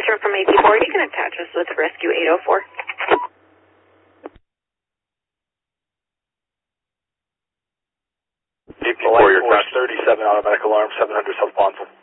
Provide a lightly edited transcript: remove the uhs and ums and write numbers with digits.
Sure, from AP4, you can attach us with Rescue 804. AP4, your crash 37, automatic alarm, 700 South Bonsall.